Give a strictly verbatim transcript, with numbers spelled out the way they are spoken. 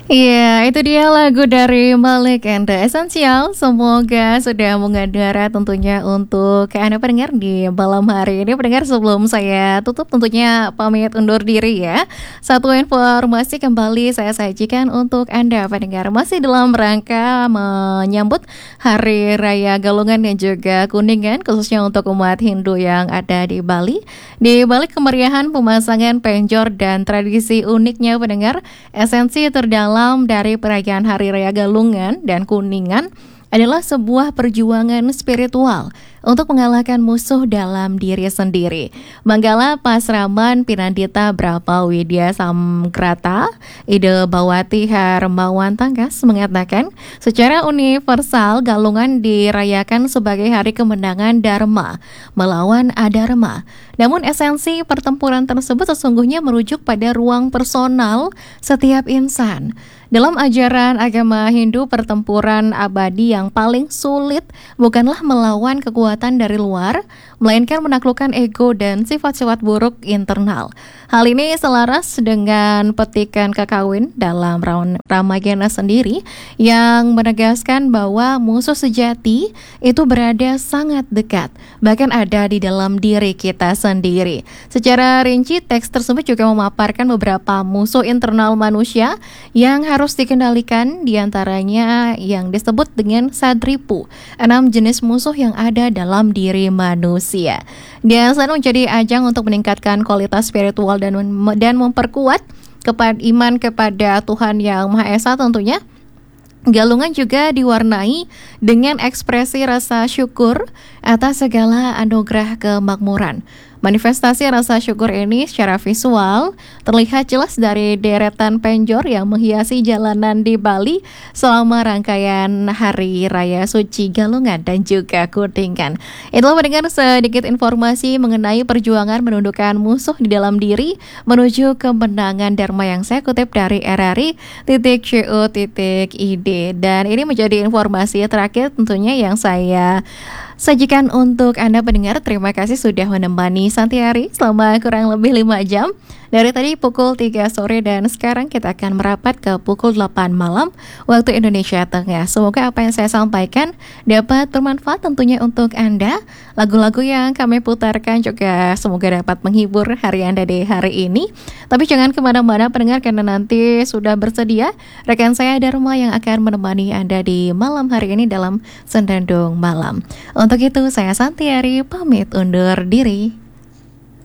Iya, itu dia lagu dari Malik and the Essential. Semoga sudah mengudara tentunya untuk Anda pendengar di malam hari ini. Pendengar, sebelum saya tutup tentunya pamit undur diri ya. Satu informasi kembali saya sajikan untuk Anda pendengar. Masih dalam rangka menyambut Hari Raya Galungan dan juga Kuningan, khususnya untuk umat Hindu yang ada di Bali. Di balik kemeriahan pemasangan penjor dan tradisi uniknya pendengar, esensi terdalam dari perayaan Hari Raya Galungan dan Kuningan adalah sebuah perjuangan spiritual untuk mengalahkan musuh dalam diri sendiri. Manggala Pasraman Pinandita Brapa Widya Samgrata Ide Bawati Hermawan Tangkas mengatakan, secara universal Galungan dirayakan sebagai hari kemenangan Dharma melawan Adharma. Namun esensi pertempuran tersebut sesungguhnya merujuk pada ruang personal setiap insan. Dalam ajaran agama Hindu, pertempuran abadi yang paling sulit bukanlah melawan kekuatan dari luar, melainkan menaklukkan ego dan sifat-sifat buruk internal. Hal ini selaras dengan petikan Kakawin dalam Ramayana sendiri yang menegaskan bahwa musuh sejati itu berada sangat dekat, bahkan ada di dalam diri kita sendiri. Secara rinci, teks tersebut juga memaparkan beberapa musuh internal manusia yang harus harus dikendalikan, diantaranya yang disebut dengan sadripu, enam jenis musuh yang ada dalam diri manusia. Dan selalu menjadi ajang untuk meningkatkan kualitas spiritual dan dan memperkuat kepada iman kepada Tuhan Yang Maha Esa tentunya. Galungan juga diwarnai dengan ekspresi rasa syukur atas segala anugerah kemakmuran. Manifestasi rasa syukur ini secara visual terlihat jelas dari deretan penjor yang menghiasi jalanan di Bali selama rangkaian Hari Raya Suci Galungan dan juga Kuningan. Itulah mendengar sedikit informasi mengenai perjuangan menundukkan musuh di dalam diri menuju kemenangan Dharma yang saya kutip dari r r i titik co titik i d. Dan ini menjadi informasi terakhir tentunya yang saya sajikan untuk Anda pendengar. Terima kasih sudah menemani Santiari selama kurang lebih lima jam dari tadi pukul tiga sore, dan sekarang kita akan merapat ke pukul delapan malam waktu Indonesia Tengah. Semoga apa yang saya sampaikan dapat bermanfaat tentunya untuk Anda. Lagu-lagu yang kami putarkan juga semoga dapat menghibur hari Anda di hari ini. Tapi jangan kemana-mana pendengar, karena nanti sudah bersedia rekan saya Dharma yang akan menemani Anda di malam hari ini dalam Sendandung Malam. Untuk itu saya Santiari pamit undur diri.